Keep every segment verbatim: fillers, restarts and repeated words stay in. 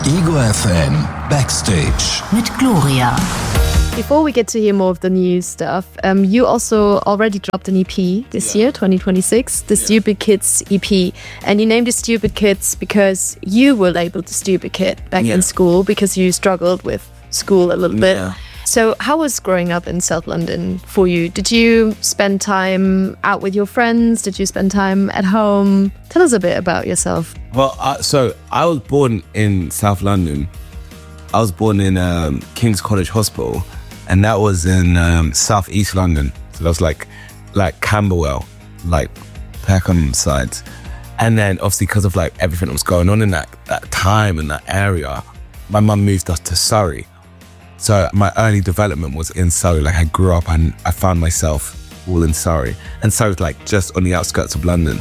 Ego F M Backstage mit Gloria. Before we get to hear more of the new stuff, um, you also already dropped an E P this yeah. year, twenty twenty-six, the yeah. Stupid Kids E P. And you named it Stupid Kids because you were labeled the stupid kid back yeah. in school because you struggled with school a little bit. Yeah. So how was growing up in South London for you? Did you spend time out with your friends? Did you spend time at home? Tell us a bit about yourself. Well, uh, so I was born in South London. I was born in um, King's College Hospital. And that was in um, South East London. So that was like like Camberwell, like Peckham sides. And then obviously because of like everything that was going on in that, that time and that area, my mum moved us to Surrey. So my early development was in Surrey. Like I grew up and I found myself all in Surrey. And Surrey's like just on the outskirts of London.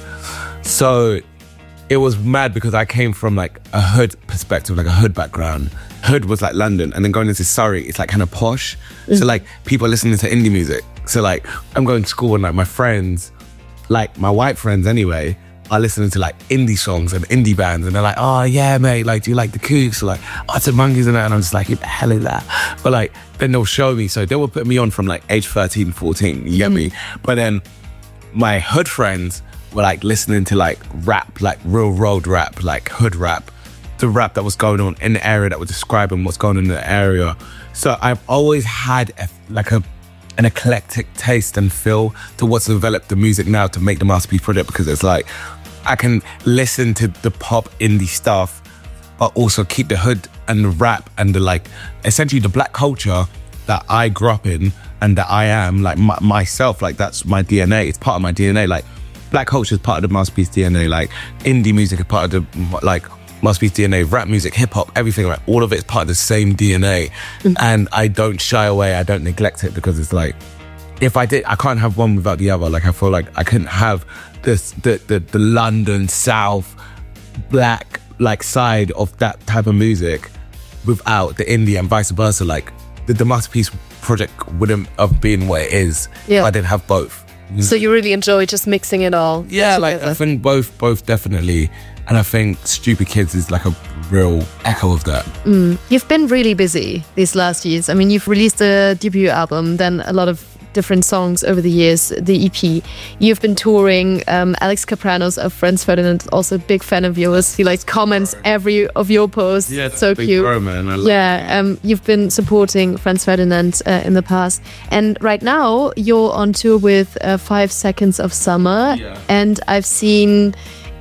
So it was mad because I came from like a hood perspective, like a hood background. Hood was like London, and then going into Surrey, it's like kind of posh. Mm. So like people are listening to indie music. So like I'm going to school and like my friends, like my white friends anyway, are listening to like indie songs and indie bands, and they're like, oh yeah, mate, like do you like the Kooks? Or like Arctic Monkeys and that, and I'm just like, what the hell is that? But like then they'll show me, so they will put me on from like age thirteen, fourteen, you get mm. me? But then my hood friends were like listening to like rap, like real road rap, like hood rap. The rap that was going on in the area that was describing what's going on in the area. So I've always had a, like a an eclectic taste and feel to what's developed the music now to make the Masterpiece Project, because it's like I can listen to the pop indie stuff but also keep the hood and the rap and the like essentially the black culture that I grew up in and that I am like my, myself, like that's my D N A. It's part of my D N A. Like black culture is part of the Masterpiece D N A. Like indie music is part of the like Masterpiece D N A, rap music, hip hop, everything, like all of it's part of the same D N A. Mm. And I don't shy away, I don't neglect it, because it's like, if I did, I can't have one without the other. Like I feel like I couldn't have this, the, the, the London, South, black, like side of that type of music without the indie and vice versa. Like the, the Masterpiece Project wouldn't have been what it is yeah. if I didn't have both. So you really enjoy just mixing it all Yeah, together. like I think both, both definitely. And I think Stupid Kids is like a real echo of that. Mm. You've been really busy these last years. I mean, you've released a debut album, then a lot of different songs over the years, the E P. You've been touring. Um, Alex Kapranos of Franz Ferdinand, also a big fan of yours. He like comments every of your posts. Yeah, it's so big cute. Bro, man. I love yeah, um, you've been supporting Franz Ferdinand uh, in the past. And right now, you're on tour with uh, Five Seconds of Summer. Yeah. And I've seen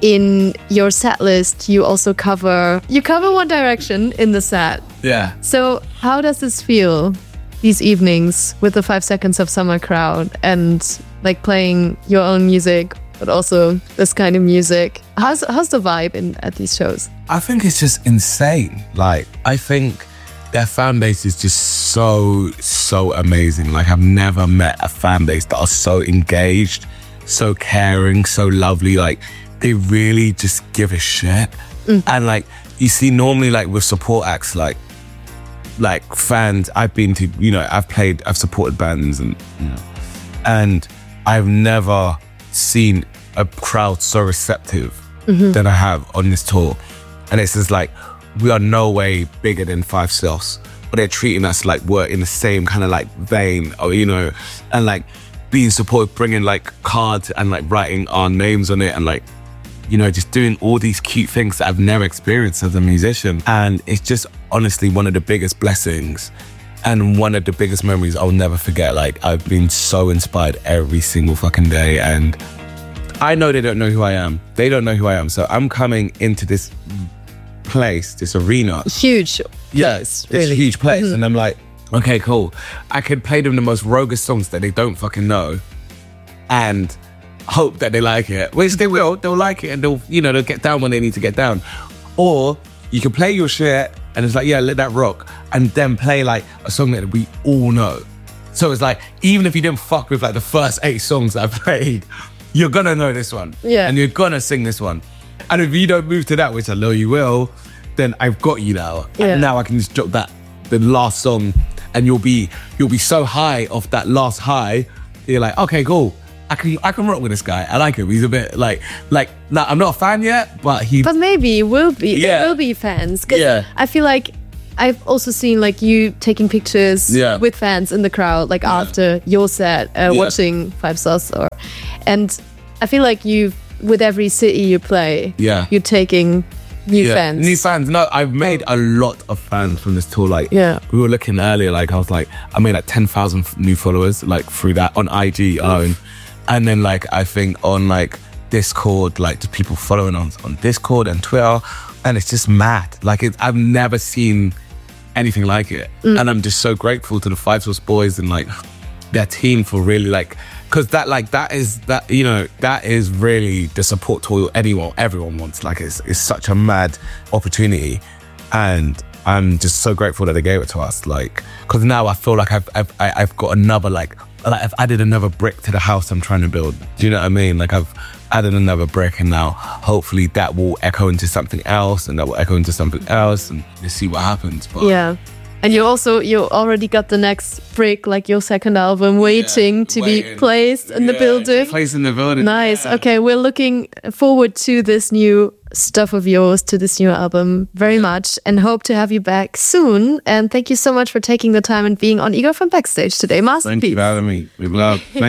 in your set list, you also cover you cover One Direction in the set. Yeah. So how does this feel, these evenings with the Five Seconds of Summer crowd and like playing your own music, but also this kind of music? How's how's the vibe in at these shows? I think it's just insane. Like I think their fan base is just so so amazing. Like I've never met a fan base that are so engaged, so caring, so lovely. Like they really just give a shit. Mm. And like you see normally like with support acts, like like fans, I've been to, you know, I've played, I've supported bands and, you know, and I've never seen a crowd so receptive mm-hmm. than I have on this tour. And it's just like, we are no way bigger than Five Sauce, but they're treating us like we're in the same kind of like vein, or, you know, and like being supported, bringing like cards and like writing our names on it and like, you know, just doing all these cute things that I've never experienced as a musician. And it's just honestly one of the biggest blessings and one of the biggest memories I'll never forget. Like I've been so inspired every single fucking day, and I know they don't know who I am. They don't know who I am. So I'm coming into this place, this arena. Huge Yeah, place, it's really. a huge place. Mm-hmm. And I'm like, okay, cool. I could play them the most roguish songs that they don't fucking know and hope that they like it, which they will. They'll like it and they'll, you know, they'll get down when they need to get down. Or you can play your shit and it's like, yeah, let that rock, and then play like a song that we all know. So it's like, even if you didn't fuck with like the first eight songs that I played, you're gonna know this one. Yeah. And you're gonna sing this one. And if you don't move to that, which I know you will, then I've got you now. Yeah. And now I can just drop that, the last song, and you'll be you'll be so high off that last high. You're like, okay, cool. I can I can rock with this guy. I like him. He's a bit like like nah, I'm not a fan yet, but he. But maybe you will be. Yeah. There will be fans. 'Cause Yeah. I feel like I've also seen like you taking pictures Yeah. with fans in the crowd, like after your set, uh, Yeah. watching Five Stars, or, and I feel like you, with every city you play, Yeah. you're taking new Yeah, fans. New fans. No, I've made a lot of fans from this tour. Like, Yeah. we were looking earlier. Like, I was like, I made like ten thousand new followers, like through that on I G alone, and then like I think on like Discord, like just people following on on Discord and Twitter, and it's just mad. Like, it, I've never seen anything like it, and I'm just so grateful to the Five Sauce Boys and like their team for really like. Because that, like, that is that you know that is really the support tour anyone, everyone wants. Like, it's it's such a mad opportunity, and I'm just so grateful that they gave it to us. Like, because now I feel like I've I've I- I've got another like like I've added another brick to the house I'm trying to build. Do you know what I mean? Like, I've added another brick, and now hopefully that will echo into something else, and that will echo into something else, and let's see what happens. But Yeah. And you also, you already got the next brick, like your second album, waiting to be waiting. placed in the Yeah, building. Place in the building. Nice. Yeah. Okay, we're looking forward to this new stuff of yours, to this new album very much, and hope to have you back soon. And thank you so much for taking the time and being on Igor from Backstage today. Thank you Masterpiece. for having me. We love. Thank